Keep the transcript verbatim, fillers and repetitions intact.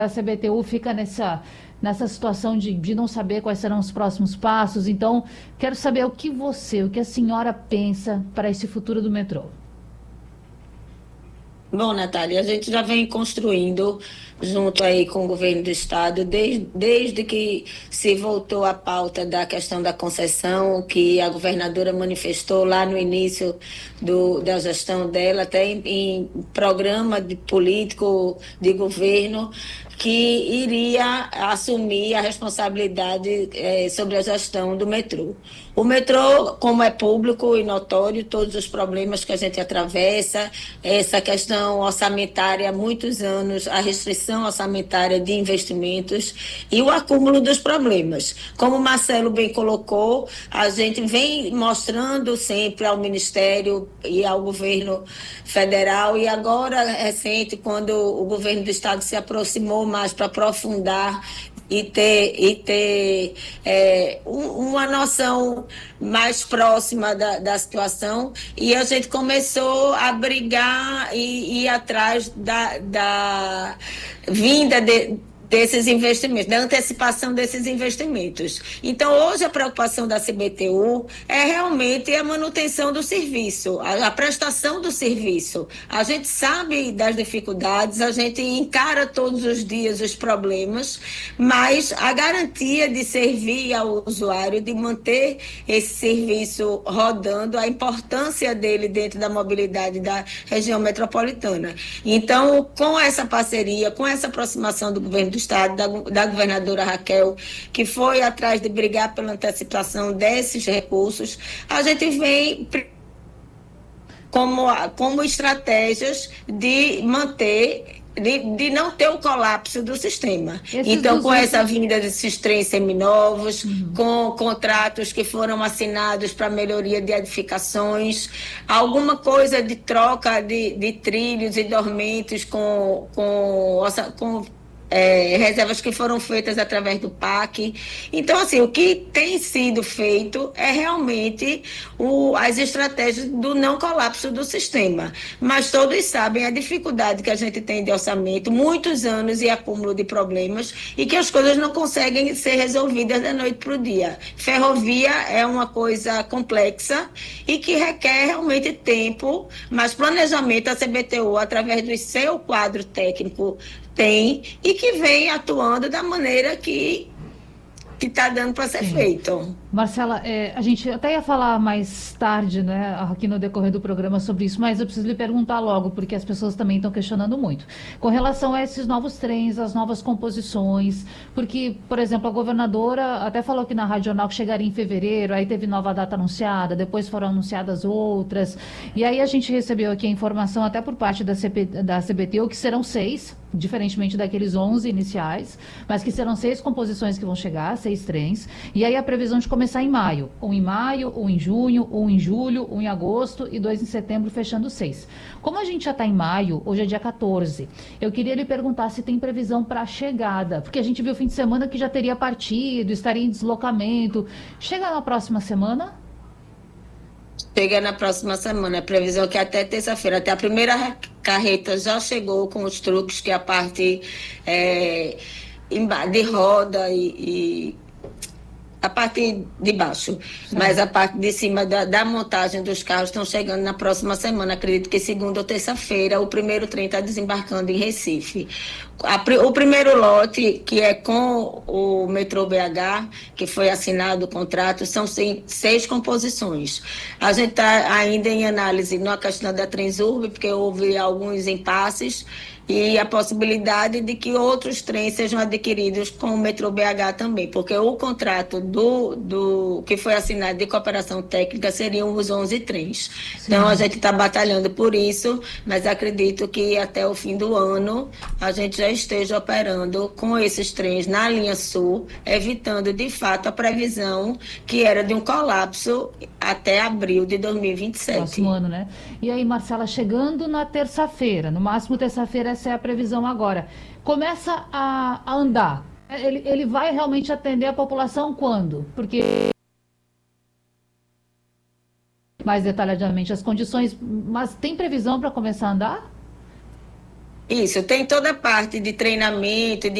a C B T U fica nessa, nessa situação de, de não saber quais serão os próximos passos. Então, quero saber o que você, o que a senhora pensa para esse futuro do metrô. Bom, Natália, a gente já vem construindo junto aí com o governo do estado, desde, desde que se voltou à pauta da questão da concessão, que a governadora manifestou lá no início do, da gestão dela, até em, em programa de político de governo, que iria assumir a responsabilidade eh, sobre a gestão do metrô. O metrô, como é público e notório, todos os problemas que a gente atravessa, essa questão orçamentária há muitos anos, a restrição orçamentária de investimentos e o acúmulo dos problemas. Como o Marcelo bem colocou, a gente vem mostrando sempre ao Ministério e ao governo federal, e agora, recente, quando o governo do estado se aproximou mais para aprofundar e ter, e ter é, um, uma noção mais próxima da, da situação, e a gente começou a brigar e, e ir atrás da, da vinda de, desses investimentos, da antecipação desses investimentos. Então, hoje a preocupação da C B T U é realmente a manutenção do serviço, a, a prestação do serviço. A gente sabe das dificuldades, a gente encara todos os dias os problemas, mas a garantia de servir ao usuário, de manter esse serviço rodando, a importância dele dentro da mobilidade da região metropolitana. Então, com essa parceria, com essa aproximação do governo do Estado, da, da governadora Raquel, que foi atrás de brigar pela antecipação desses recursos, a gente vem como, como estratégias de manter. De, de não ter o colapso do sistema. Esses Então, com duzentos... essa vinda desses trens seminovos, uhum. com contratos que foram assinados para melhoria de edificações, alguma coisa de troca de, de trilhos e dormentes com, com, com É, reservas que foram feitas através do P A C. Então, assim, o que tem sido feito é realmente o, as estratégias do não colapso do sistema. Mas todos sabem a dificuldade que a gente tem de orçamento, muitos anos e acúmulo de problemas, e que as coisas não conseguem ser resolvidas da noite para o dia. Ferrovia é uma coisa complexa e que requer realmente tempo, mas planejamento a C B T U, através do seu quadro técnico, tem, e que vem atuando da maneira que que está dando para ser Sim. feito. Marcela, é, a gente até ia falar mais tarde, né, aqui no decorrer do programa sobre isso, mas eu preciso lhe perguntar logo, porque as pessoas também estão questionando muito. Com relação a esses novos trens, as novas composições, porque, por exemplo, a governadora até falou aqui na Rádio Jornal que chegaria em fevereiro, aí teve nova data anunciada, depois foram anunciadas outras, e aí a gente recebeu aqui a informação, até por parte da, C P, da C B T U, que serão seis, diferentemente daqueles onze iniciais, mas que serão seis composições que vão chegar, seis trens, e aí a previsão de começar em maio, um em maio, um em junho, um em julho, um em agosto e dois em setembro, fechando seis. Como a gente já está em maio, hoje é dia quatorze, eu queria lhe perguntar se tem previsão para a chegada, porque a gente viu fim de semana que já teria partido, estaria em deslocamento. Chega na próxima semana? Chega na próxima semana, a previsão é que até terça-feira, até a primeira carreta já chegou com os truques, que é a parte é, de roda e, e a parte de baixo, Sim. Mas a parte de cima da, da montagem dos carros estão chegando na próxima semana. Acredito que segunda ou terça-feira o primeiro trem está desembarcando em Recife. A, o primeiro lote, que é com o Metrô B H, que foi assinado o contrato, são seis, seis composições. A gente está ainda em análise na questão da Transurb, porque houve alguns impasses, e a possibilidade de que outros trens sejam adquiridos com o Metrô B H também, porque o contrato do, do que foi assinado de cooperação técnica seriam os onze trens. Sim. Então, a gente está batalhando por isso, mas acredito que até o fim do ano a gente já esteja operando com esses trens na linha sul, evitando, de fato, a previsão que era de um colapso até abril de dois mil e vinte e sete. Próximo ano, né? E aí, Marcela, chegando na terça-feira, no máximo terça-feira, essa é a previsão agora. Começa a, a andar. Ele, ele vai realmente atender a população quando? Porque mais detalhadamente as condições, mas tem previsão para começar a andar? Isso, tem toda a parte de treinamento, de